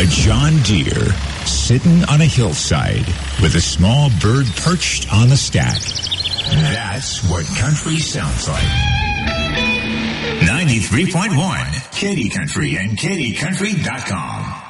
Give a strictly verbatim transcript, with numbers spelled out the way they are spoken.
A John Deere sitting on a hillside with a small bird perched on the stack. That's what country sounds like. ninety-three point one, Katy Country and Katy Country dot com.